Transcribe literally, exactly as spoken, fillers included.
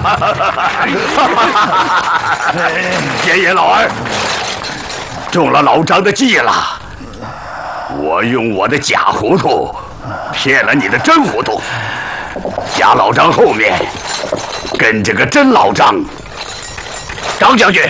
爷爷老二中了老张的计了。我用我的假糊涂骗了你的真糊涂，假老张后面跟着个真老张。张将军，